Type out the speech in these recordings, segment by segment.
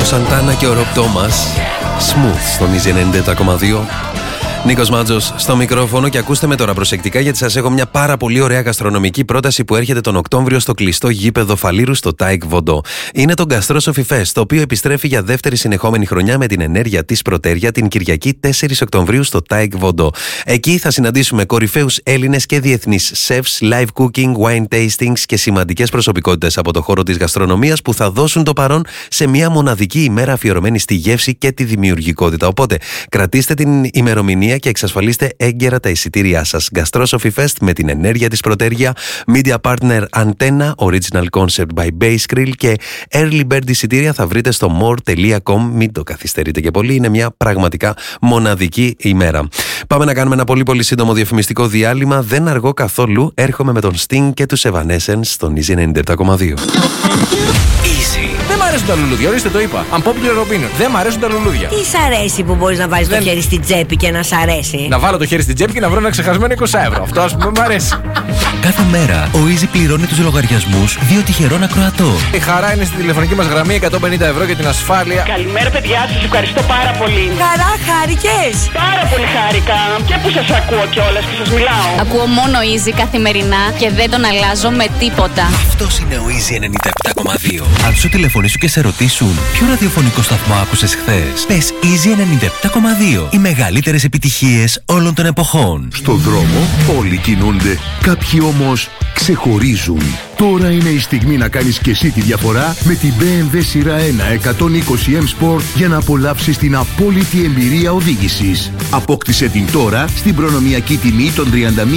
Ο Σαντάνα και ο Ρομπ Τόμας. Smooth στον Easy 97,2. Νίκος Μάτζος στο μικρόφωνο και ακούστε με τώρα προσεκτικά, γιατί σας έχω μια πάρα πολύ ωραία γαστρονομική πρόταση που έρχεται τον Οκτώβριο στο κλειστό γήπεδο Φαλήρου στο Τάικ Βοντό. Είναι το Γκαστρό Σοφι Fest, το οποίο επιστρέφει για δεύτερη συνεχόμενη χρονιά με την ενέργεια της Πρωτέρια την Κυριακή 4 Οκτωβρίου στο Τάικ Βοντό. Εκεί θα συναντήσουμε κορυφαίους Έλληνες και διεθνείς chefs, live cooking, wine tastings και σημαντικές προσωπικότητες από το χώρο της γαστρονομίας που θα δώσουν το παρόν σε μια μοναδική ημέρα αφιερωμένη στη γεύση και τη δημιουργικότητα. Οπότε κρατήστε την ημερομηνία και εξασφαλίστε έγκαιρα τα εισιτήριά σας. Γκαστρό Σοφι Fest με την ενέργεια της Πρωτέρια, Media Partner Antenna, Original Concept by Base Grill και Early Bird εισιτήρια θα βρείτε στο more.com. Μην το καθυστερείτε και πολύ, είναι μια πραγματικά μοναδική ημέρα. Πάμε να κάνουμε ένα πολύ σύντομο διαφημιστικό διάλειμμα. Δεν αργώ καθόλου, έρχομαι με τον Sting και τους Evanescence στον Easy 97,2. Δεν μ' αρέσουν τα λουλούδια, ορίστε το είπα. Unpopular opinion. Δεν μ' αρέσουν τα λουλούδια. Τι σ' αρέσει που μπορείς να βάλεις το χέρι στην τσέπη και να σ' αρέσει? Να βάλω το χέρι στην τσέπη και να βρω ένα ξεχασμένο 20€. Αυτό ας πούμε μ' αρέσει. Κάθε μέρα ο Easy πληρώνει τους λογαριασμούς 2 τυχερών ακροατών. Η χαρά είναι στη τηλεφωνική μας γραμμή, 150€ για την ασφάλεια. Καλημέρα, παιδιά, σας ευχαριστώ πάρα πολύ. Χαρά, χάρηκες? Πάρα πολύ χάρηκα και που σας ακούω κιόλας και σας μιλάω. Ακούω μόνο Easy καθημερινά και δεν τον αλλάζω με τίποτα. Αυτός είναι ο Easy 97,2. Αν σου τηλεφωνήσουν και σε ρωτήσουν ποιο ραδιοφωνικό σταθμό άκουσες χθες, πες Easy 97,2. Οι μεγαλύτερες επιτυχίες όλων των εποχών. Στον δρόμο όλοι κινούνται, κάποιοι όμως ξεχωρίζουν. Τώρα είναι η στιγμή να κάνεις και εσύ τη διαφορά με την BMW σειρά 1 120M Sport για να απολαύσεις την απόλυτη εμπειρία οδήγησης. Απόκτησε την τώρα στην προνομιακή τιμή των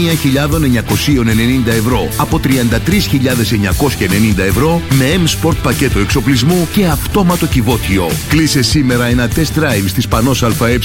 31.990€ από 33.990€ με M Sport πακέτο εξοπλισμού και αυτόματο κυβότιο. Κλείσε σήμερα ένα test drive στις Πανός ΑΕ